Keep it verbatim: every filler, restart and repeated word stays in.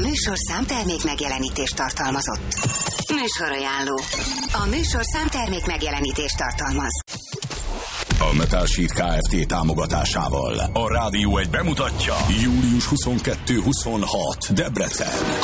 műsorszám termék megjelenítést tartalmazott. Műsorajánló. A műsorszám termék megjelenítést tartalmaz. A Metal Sheet Kft. Támogatásával a Rádió egy bemutatja július huszonkettő huszonhat Debrecen.